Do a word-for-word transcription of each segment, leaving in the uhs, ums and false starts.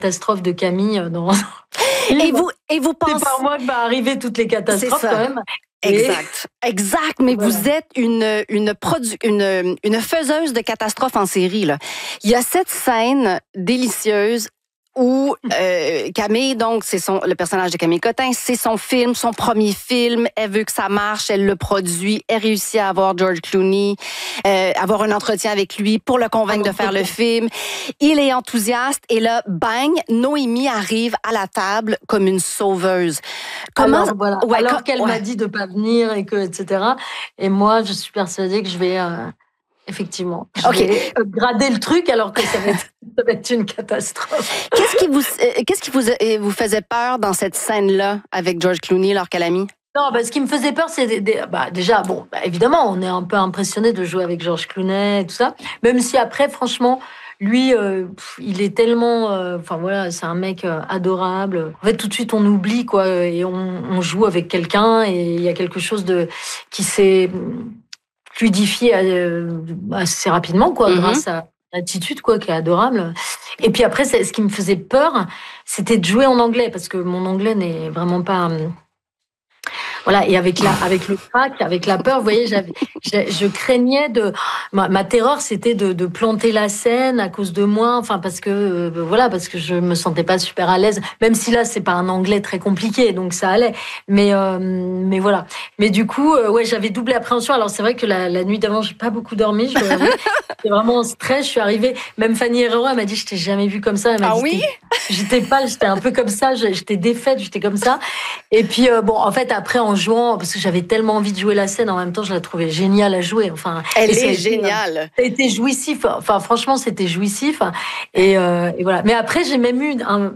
catastrophe de Camille dans... Et vous, et vous pensez... C'est par moi que va arriver toutes les catastrophes quand même. Exact, et... exact. Mais voilà. Vous êtes une une, produ... une une faiseuse de catastrophes en série là. Il y a cette scène délicieuse où euh, Camille, donc c'est son le personnage de Camille Cotin, c'est son film, son premier film. Elle veut que ça marche, elle le produit, elle réussit à avoir George Clooney, euh, avoir un entretien avec lui pour le convaincre de faire le film. Il est enthousiaste et là, bang, Noémie arrive à la table comme une sauveuse. Comment Alors, voilà. ouais, Alors com... qu'elle ouais. m'a dit de pas venir et que et cetera. Et moi, je suis persuadée que je vais euh... Effectivement. Je okay. vais grader le truc alors que ça va être, ça va être une catastrophe. Qu'est-ce qui, vous, euh, qu'est-ce qui vous, euh, vous faisait peur dans cette scène-là avec George Clooney, alors qu'elle a mis? Non, bah, ce qui me faisait peur, c'est des, des, bah, déjà, bon, bah, évidemment, on est un peu impressionné de jouer avec George Clooney et tout ça. Même si après, franchement, lui, euh, pff, il est tellement, enfin euh, voilà, c'est un mec euh, adorable. En fait, tout de suite, on oublie quoi, et on, on joue avec quelqu'un, et il y a quelque chose de qui s'est fluidifié assez rapidement, quoi, mm-hmm. grâce à l'attitude, quoi, qui est adorable. Et puis après, ce qui me faisait peur, c'était de jouer en anglais, parce que mon anglais n'est vraiment pas... Voilà, et avec la, avec le crack, avec la peur, vous voyez, j'avais, je, je craignais de, ma, ma terreur, c'était de, de planter la scène à cause de moi, enfin parce que, euh, voilà, parce que je me sentais pas super à l'aise, même si là c'est pas un anglais très compliqué, donc ça allait, mais, euh, mais voilà. Mais du coup, euh, ouais, j'avais double appréhension. Alors c'est vrai que la, la nuit d'avant, j'ai pas beaucoup dormi, je dois avouer. J'étais vraiment en stress. Je suis arrivée, même Fanny Herrero, elle m'a dit, je t'ai jamais vue comme ça. Elle m'a ah dit, oui? J'étais pâle, j'étais un peu comme ça, j'étais défaite, j'étais comme ça. Et puis euh, bon, en fait, après en jouant, parce que j'avais tellement envie de jouer la scène, en même temps, je la trouvais géniale à jouer. Enfin, elle est géniale. Ça a été jouissif. Enfin, franchement, c'était jouissif. Et, euh, et voilà. Mais après, j'ai même eu un,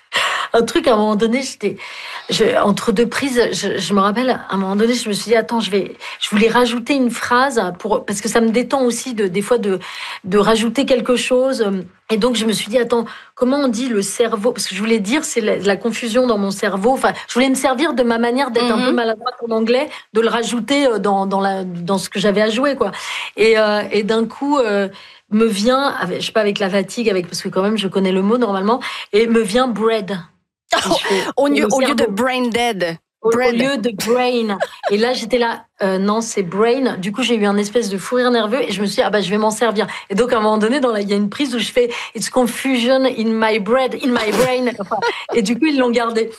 un truc à un moment donné. J'étais je, entre deux prises. Je, je me rappelle, à un moment donné, je me suis dit, attends, je vais, je voulais rajouter une phrase pour parce que ça me détend aussi de des fois de de rajouter quelque chose. Et donc, je me suis dit, attends, comment on dit le cerveau? Parce que je voulais dire, c'est la, la confusion dans mon cerveau. Enfin, je voulais me servir de ma manière d'être mm-hmm. un peu maladroite en anglais, de le rajouter dans, dans, la, dans ce que j'avais à jouer, quoi. Et, euh, et d'un coup, euh, me vient, avec, je sais pas, avec la fatigue, avec, parce que quand même, je connais le mot normalement, et me vient bread. Oh, fais, au, lieu, au lieu de brain dead. Au, au lieu de brain. Et là, j'étais là, euh, non, c'est brain. Du coup, j'ai eu un espèce de fou rire nerveux et je me suis dit, ah bah, je vais m'en servir. Et donc, à un moment donné, dans la, il y a une prise où je fais, it's confusion in my bread, in my brain. Enfin, et du coup, ils l'ont gardé.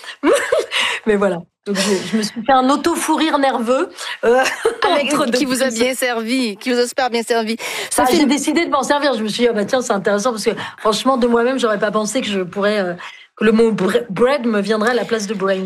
Mais voilà. Donc, je, je me suis fait un auto-fou rire nerveux. Euh, Avec, qui vous a bien servi, qui vous a super bien servi. Ça ah, fait... J'ai décidé de m'en servir. Je me suis dit, ah bah, tiens, c'est intéressant parce que franchement, de moi-même, j'aurais pas pensé que je pourrais, euh, que le mot bread me viendrait à la place de brain.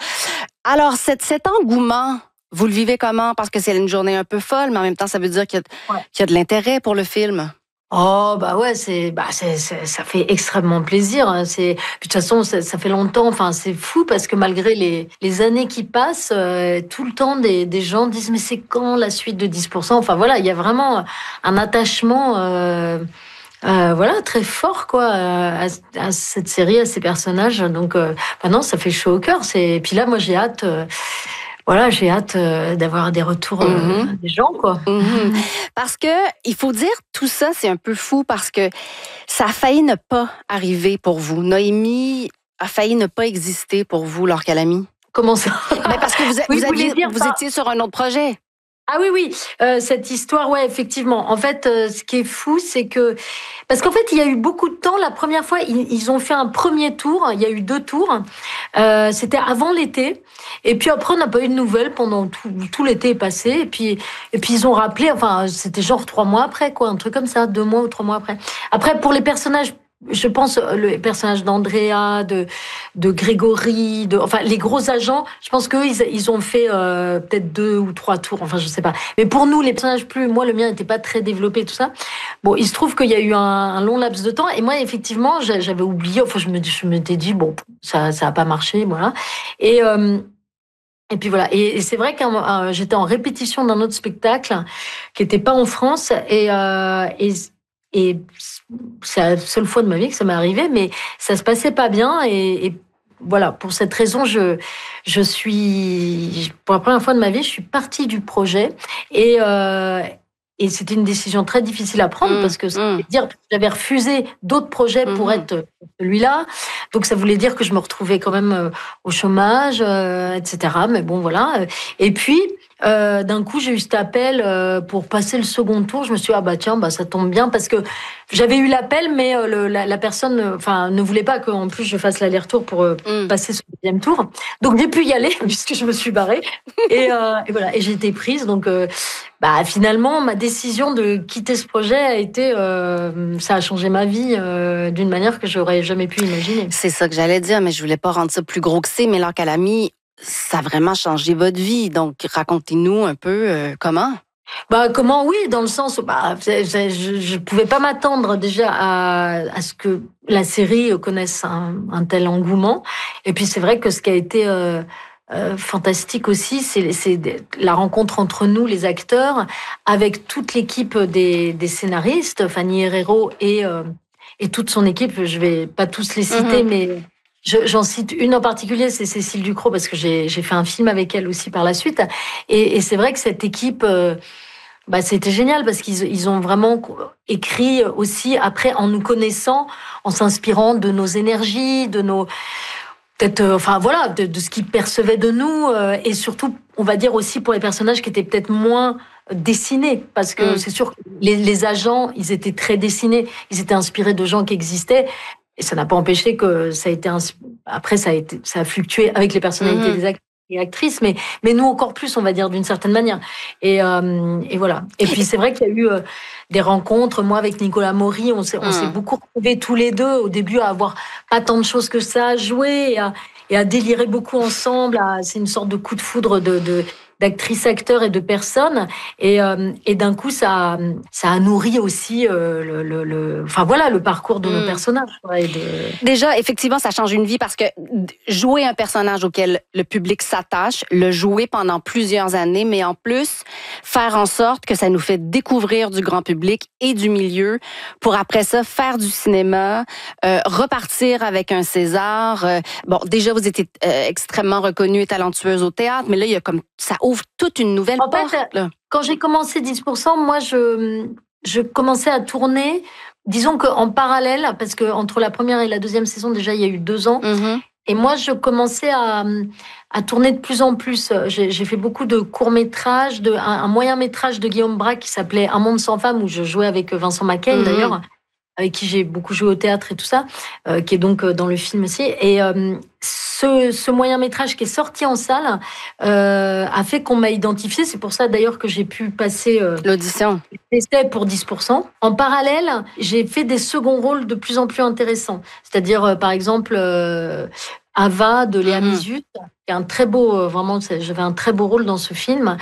Alors, cet, cet engouement, vous le vivez comment? Parce que c'est une journée un peu folle, mais en même temps, ça veut dire qu'il y a, ouais. qu'il y a de l'intérêt pour le film. Oh, bah ouais, c'est, bah, c'est, c'est, ça fait extrêmement plaisir. C'est, de toute façon, ça, ça fait longtemps, enfin, c'est fou parce que malgré les, les années qui passent, euh, tout le temps, des, des gens disent, mais c'est quand la suite de dix pour cent? Enfin, voilà, il y a vraiment un attachement, euh, Euh, voilà, très fort quoi à, à cette série, à ces personnages. Donc, euh, bah non, ça fait chaud au cœur. C'est... Puis là, moi, j'ai hâte. Euh, voilà, j'ai hâte euh, d'avoir des retours euh, mm-hmm. des gens quoi. Mm-hmm. Parce que il faut dire tout ça, c'est un peu fou parce que ça a failli ne pas arriver pour vous. Noémie a failli ne pas exister pour vous lors qu'elle a mis. Comment ça? Mais parce que vous, oui, vous, aviez, dire, vous étiez sur un autre projet. Ah oui, oui, euh, cette histoire, ouais, effectivement. En fait, euh, ce qui est fou, c'est que... Parce qu'en fait, il y a eu beaucoup de temps. La première fois, ils, ils ont fait un premier tour. Il y a eu deux tours. Euh, c'était avant l'été. Et puis après, on n'a pas eu de nouvelles pendant tout, tout l'été est passé. Et puis, et puis, ils ont rappelé... Enfin, c'était genre trois mois après, quoi. Un truc comme ça, deux mois ou trois mois après. Après, pour les personnages... Je pense le personnage d'Andrea, de de Grégory, de enfin les gros agents. Je pense qu'eux ils ils ont fait euh, peut-être deux ou trois tours. Enfin je sais pas. Mais pour nous les personnages plus, moi le mien n'était pas très développé tout ça. Bon il se trouve qu'il y a eu un, un long laps de temps et moi effectivement j'avais oublié. Enfin je me je m'étais dit bon ça ça a pas marché voilà et euh, Et puis voilà. Et, et c'est vrai que euh, j'étais en répétition d'un autre spectacle qui était pas en France et euh, et Et c'est la seule fois de ma vie que ça m'est arrivé, mais ça se passait pas bien. Et, et voilà, pour cette raison, je, je suis, pour la première fois de ma vie, je suis partie du projet. Et, euh, et c'était une décision très difficile à prendre Mmh, parce que ça mmh. voulait dire que j'avais refusé d'autres projets pour Mmh. être celui-là. Donc ça voulait dire que je me retrouvais quand même euh, au chômage, euh, et cetera. Mais bon, voilà. Et puis, euh, d'un coup, j'ai eu cet appel euh, pour passer le second tour. Je me suis dit, ah bah tiens, bah, ça tombe bien parce que j'avais eu l'appel, mais euh, le, la, la personne euh, enfin, ne voulait pas qu'en plus je fasse l'aller-retour pour euh, Mmh. passer ce deuxième tour. Donc j'ai pu y aller puisque je me suis barrée. Et, euh, et voilà, et j'ai été prise. Donc euh, bah, finalement, ma décision de quitter ce projet a été, euh, ça a changé ma vie euh, d'une manière que j'aurais jamais pu imaginer. C'est ça que j'allais dire, mais je voulais pas rendre ça plus gros que c'est. Mais Laure Calamy, ça a vraiment changé votre vie. Donc, racontez-nous un peu euh, comment. Bah comment oui, dans le sens où bah, je, je, je pouvais pas m'attendre déjà à, à ce que la série connaisse un, un tel engouement. Et puis c'est vrai que ce qui a été euh, euh, fantastique aussi, c'est, c'est la rencontre entre nous, les acteurs, avec toute l'équipe des, des scénaristes, Fanny Herrero et, euh, et toute son équipe. Je vais pas tous les citer, Mhm. mais je, j'en cite une en particulier, c'est Cécile Ducrot, parce que j'ai, j'ai fait un film avec elle aussi par la suite. Et, et c'est vrai que cette équipe... Euh, bah, c'était génial parce qu'ils ils ont vraiment écrit aussi après en nous connaissant, en s'inspirant de nos énergies, de nos peut-être, euh, enfin voilà, de, de ce qu'ils percevaient de nous euh, et surtout, on va dire aussi pour les personnages qui étaient peut-être moins dessinés parce que Mm. c'est sûr que les, les agents, ils étaient très dessinés, ils étaient inspirés de gens qui existaient. Et ça n'a pas empêché que ça a été insp... après ça a été ça a fluctué avec les personnalités Mhm. des acteurs et actrices, mais mais nous encore plus, on va dire d'une certaine manière. Et euh, et voilà. Et puis c'est vrai qu'il y a eu euh, des rencontres. Moi avec Nicolas Maury, on s'est on s'est Mm. beaucoup retrouvés tous les deux au début à avoir pas tant de choses que ça à jouer et à, et à délirer beaucoup ensemble. À, c'est une sorte de coup de foudre de, de d'actrices, acteurs et de personnes. Et, euh, et d'un coup, ça, ça a nourri aussi euh, le, le, le, enfin voilà, le parcours de nos Mm. personnages. Quoi, et de... Déjà, effectivement, ça change une vie parce que jouer un personnage auquel le public s'attache, le jouer pendant plusieurs années, mais en plus, faire en sorte que ça nous fait découvrir du grand public et du milieu pour après ça faire du cinéma, euh, repartir avec un César. Euh, bon, déjà, vous étiez euh, extrêmement reconnue et talentueuse au théâtre, mais là, il y a comme ça ouvre toute une nouvelle En porte. fait, Là. quand j'ai commencé dix pour cent, moi, je, je commençais à tourner, disons qu'en parallèle, parce que entre la première et la deuxième saison, déjà, il y a eu deux ans. Mm-hmm. Et moi, je commençais à, à tourner de plus en plus. J'ai, j'ai fait beaucoup de courts-métrages, de, un, un moyen-métrage de Guillaume Braque qui s'appelait Un monde sans femme, où je jouais avec Vincent Macaigne, Mm-hmm. d'ailleurs, avec qui j'ai beaucoup joué au théâtre et tout ça, euh, qui est donc dans le film aussi. Et euh, ce, ce moyen-métrage qui est sorti en salle euh, a fait qu'on m'a identifié. C'est pour ça, d'ailleurs, que j'ai pu passer... Euh, L'audition. C'était pour dix pour cent. En parallèle, j'ai fait des seconds rôles de plus en plus intéressants. C'est-à-dire, euh, par exemple, euh, Ava de Léa Mhm. Misus, qui est un très beau, euh, vraiment, j'avais un très beau rôle dans ce film.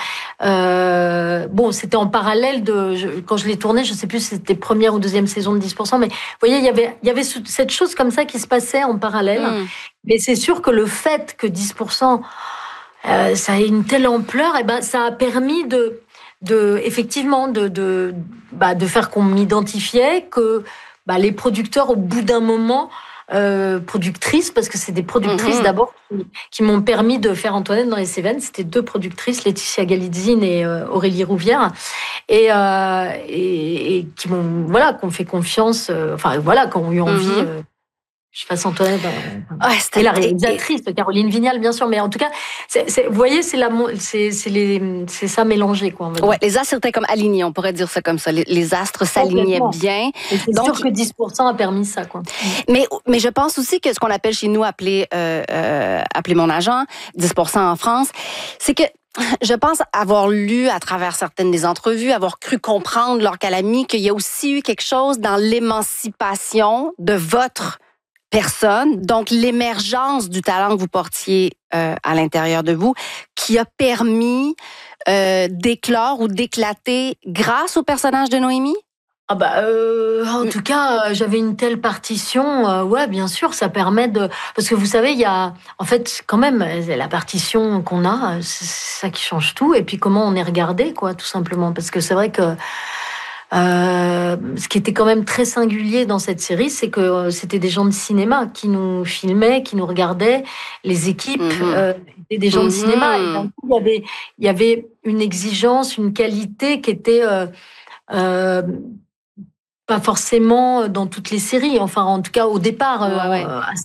Euh, bon, c'était en parallèle de, je, quand je l'ai tourné, je sais plus si c'était première ou deuxième saison de dix pour cent, mais vous voyez, il y avait, il y avait cette chose comme ça qui se passait en parallèle. Mm. Mais c'est sûr que le fait que dix pour cent, euh, ça ait une telle ampleur, et ben, ça a permis de, de effectivement de de bah, de faire qu'on m'identifiait, que bah, les producteurs au bout d'un moment euh, productrices, parce que c'est des productrices Mhm. d'abord qui, qui m'ont permis de faire Antoinette dans les Cévennes. C'était deux productrices, Laetitia Galitzine et euh, Aurélie Rouvière, et, euh, et, et qui m'ont voilà qu'on fait confiance, euh, enfin voilà, qui ont eu envie. Mhm. Euh, je fasse Antoinette. Dans... Ouais, et c'était- la réalisatrice, Caroline Vignal, bien sûr. Mais en tout cas, c'est, c'est, vous voyez, c'est, la, c'est, c'est, les, c'est ça mélangé, quoi. On va dire. Ouais, les astres étaient comme alignés, on pourrait dire ça comme ça. Les, les astres s'alignaient Complètement. bien. Et c'est Donc- sûr que dix pour cent a permis ça, quoi. Mais, mais je pense aussi que ce qu'on appelle chez nous, appeler, euh, euh, appeler mon agent, dix pour cent en France, c'est que je pense avoir lu à travers certaines des entrevues, avoir cru comprendre, Laure Calamy, qu'il y a aussi eu quelque chose dans l'émancipation de votre personne, donc l'émergence du talent que vous portiez euh, à l'intérieur de vous, qui a permis euh, d'éclore ou d'éclater grâce au personnage de Noémie? Ah bah euh, en tout cas, euh, j'avais une telle partition, euh, ouais, bien sûr, ça permet de... Parce que vous savez, il y a... En fait, quand même, la partition qu'on a, c'est ça qui change tout. Et puis comment on est regardé, quoi, tout simplement. Parce que c'est vrai que... Euh, ce qui était quand même très singulier dans cette série, c'est que euh, c'était des gens de cinéma qui nous filmaient, qui nous regardaient. Les équipes Mhm. euh, étaient des gens de Mhm. cinéma. Et d'un coup, il y avait, il y avait une exigence, une qualité qui était... Euh, Euh, pas forcément dans toutes les séries, enfin en tout cas au départ, Ouais, ouais. euh, à